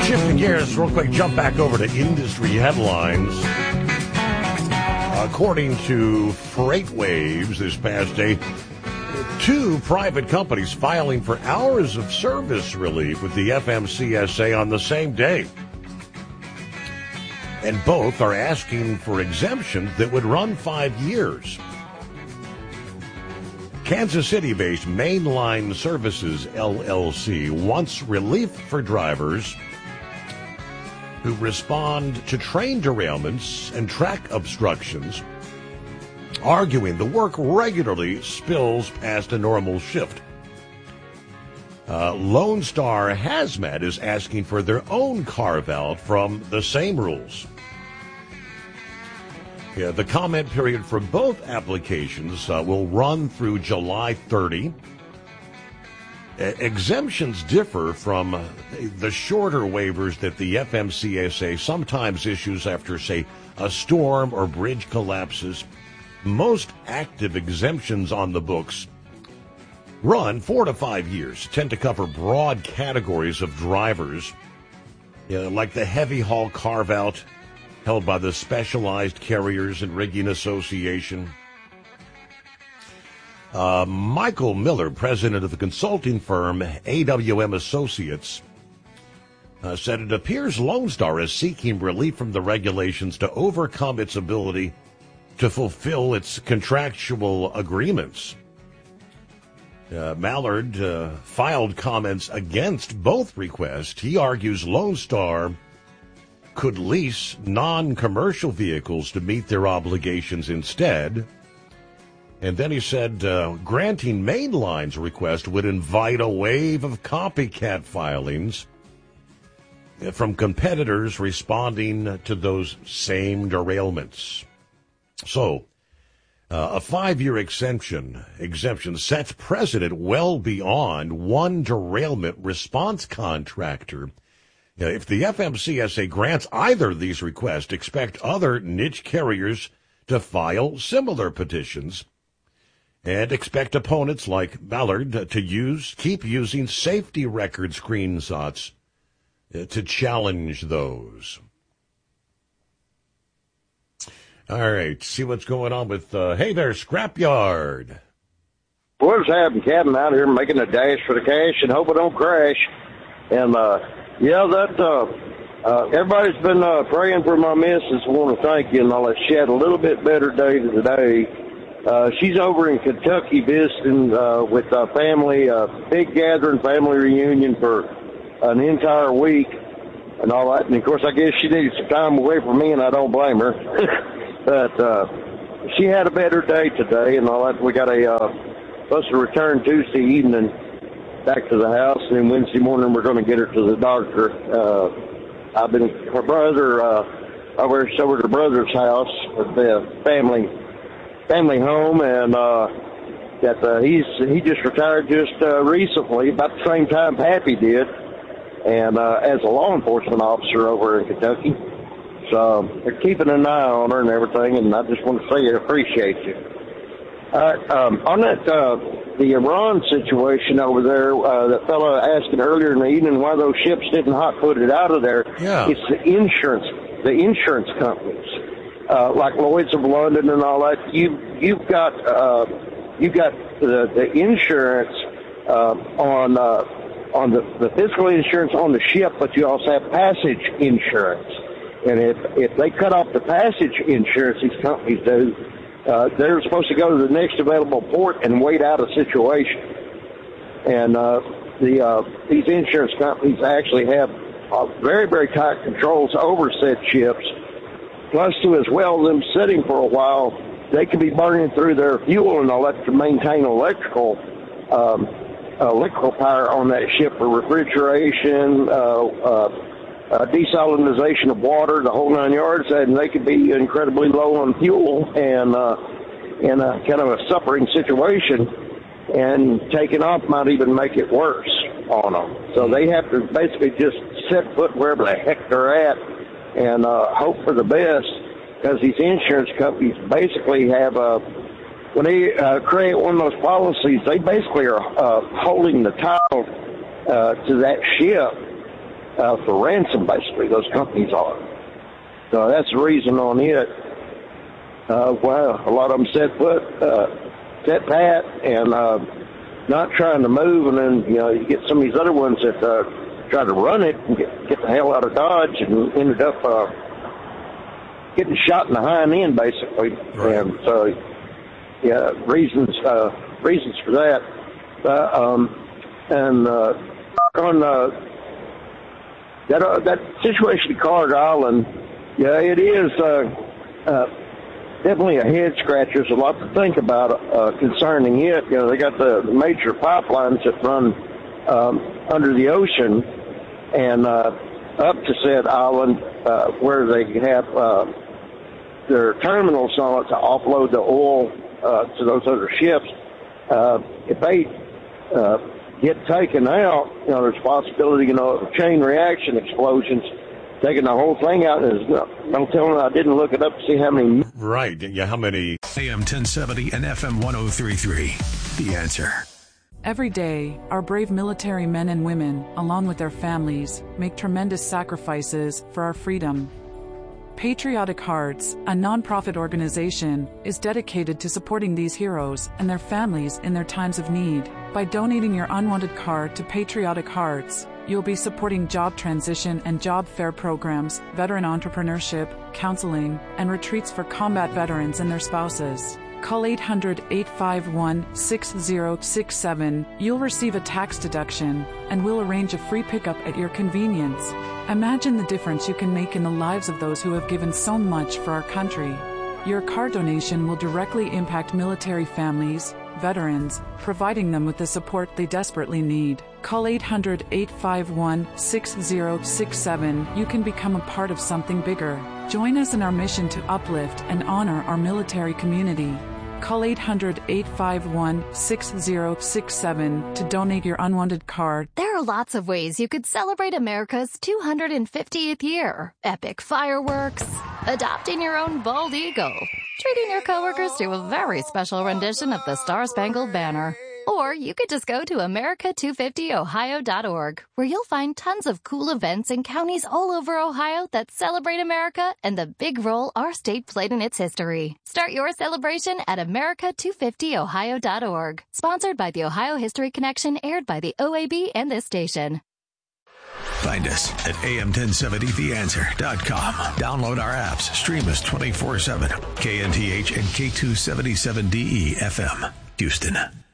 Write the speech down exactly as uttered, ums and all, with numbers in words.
Shifting gears real quick, jump back over to industry headlines. According to FreightWaves this past day, two private companies filing for hours of service relief with the F M C S A on the same day. And both are asking for exemptions that would run five years. Kansas City-based Mainline Services, L L C, wants relief for drivers who respond to train derailments and track obstructions, arguing the work regularly spills past a normal shift. Uh, Lone Star Hazmat is asking for their own carve-out from the same rules. Yeah, the comment period for both applications uh, will run through July thirtieth. Exemptions differ from the shorter waivers that the F M C S A sometimes issues after, say, a storm or bridge collapses. Most active exemptions on the books run four to five years, tend to cover broad categories of drivers, you know, like the heavy haul carve-out held by the Specialized Carriers and Rigging Association. Uh, Michael Miller, president of the consulting firm A W M Associates, uh, said it appears Lone Star is seeking relief from the regulations to overcome its ability to fulfill its contractual agreements. Uh, Mallard uh, filed comments against both requests. He argues Lone Star could lease non-commercial vehicles to meet their obligations instead. And then he said uh, granting Mainline's request would invite a wave of copycat filings from competitors responding to those same derailments. So, uh, a five-year exemption exemption sets precedent well beyond one derailment response contractor. Uh, if the F M C S A grants either of these requests, expect other niche carriers to file similar petitions. And expect opponents like Mallard to use, keep using safety record screenshots to challenge those. All right, see what's going on with, uh, hey there, Scrapyard. What's happening, Captain? Out here making a dash for the cash and hope it don't crash. And, uh, yeah, that, uh, uh, everybody's been uh, praying for my missus. I want to thank you and all that. She had a little bit better day today. Uh, she's over in Kentucky visiting uh, with uh, family, uh, big gathering, family reunion for an entire week and all that. And, of course, I guess she needed some time away from me, and I don't blame her. But uh, she had a better day today and all that. We got a uh, supposed to return Tuesday evening back to the house, and then Wednesday morning we're going to get her to the doctor. Uh, I've been, her brother, uh, over, over to her brother's house with the family family home, and uh, that uh, he's he just retired just uh, recently, about the same time Pappy did, and uh, as a law enforcement officer over in Kentucky. So they're keeping an eye on her and everything, and I just want to say I appreciate you. Uh, um, on that, uh, the Iran situation over there, uh, that fellow asking earlier in the evening why those ships didn't hot-foot it out of there. Yeah. It's the insurance, the insurance companies. Uh, like Lloyd's of London and all that, you you've got uh, you've got the, the insurance uh, on uh, on the, the physical insurance on the ship, but you also have passage insurance. And if if they cut off the passage insurance, these companies do, uh, they're supposed to go to the next available port and wait out a situation. And uh, the uh, these insurance companies actually have uh, very very tight controls over said ships. Plus, too, as well, them sitting for a while, they could be burning through their fuel and all that to maintain electrical um, electrical power on that ship for refrigeration, uh, uh, uh, desalinization of water, the whole nine yards, and they could be incredibly low on fuel and uh, in a kind of a suffering situation, and taking off might even make it worse on them. So they have to basically just set foot wherever the heck they're at and uh, hope for the best, because these insurance companies basically have a, when they uh, create one of those policies, they basically are uh, holding the title uh, to that ship uh, for ransom, basically, those companies are. So that's the reason on it. Uh, well, a lot of them set put, uh, set pat, and uh, not trying to move, and then, you know, you get some of these other ones that uh, try to run it and get, get the hell out of Dodge and ended up uh, getting shot in the hind end, basically. Right. And so, yeah, reasons uh, reasons for that. Uh, um, and uh, on uh, that uh, that situation at Carter Island, yeah, it is uh, uh, definitely a head scratcher. There's a lot to think about uh, concerning it. You know, they got the, the major pipelines that run um, under the ocean and uh, up to said island uh, where they have uh, their terminals on it to offload the oil uh, to those other ships. Uh, if they uh, get taken out, you know, there's a possibility, you know, of chain reaction explosions, taking the whole thing out. And I'm telling you, I didn't look it up to see how many. Right. Yeah, how many? A M ten seventy and F M one oh three point three. The Answer. Every day, our brave military men and women, along with their families, make tremendous sacrifices for our freedom. Patriotic Hearts, a nonprofit organization, is dedicated to supporting these heroes and their families in their times of need. By donating your unwanted card to Patriotic Hearts, you'll be supporting job transition and job fair programs, veteran entrepreneurship, counseling, and retreats for combat veterans and their spouses. Call eight hundred, eight five one, six zero six seven. You'll receive a tax deduction, and we'll arrange a free pickup at your convenience. Imagine the difference you can make in the lives of those who have given so much for our country. Your car donation will directly impact military families, veterans, providing them with the support they desperately need. Call eight hundred, eight five one, six zero six seven. You can become a part of something bigger. Join us in our mission to uplift and honor our military community. Call eight hundred, eight five one, six zero six seven to donate your unwanted card. There are lots of ways you could celebrate America's two hundred fiftieth year. Epic fireworks, adopting your own bald eagle, treating your coworkers to a very special rendition of the Star-Spangled Banner. Or you could just go to America two fifty Ohio dot org, where you'll find tons of cool events in counties all over Ohio that celebrate America and the big role our state played in its history. Start your celebration at America two fifty Ohio dot org. Sponsored by the Ohio History Connection, aired by the O A B and this station. Find us at A M ten seventy the answer dot com. Download our apps. Stream us twenty-four seven. K N T H and K two seventy-seven D E F M, Houston.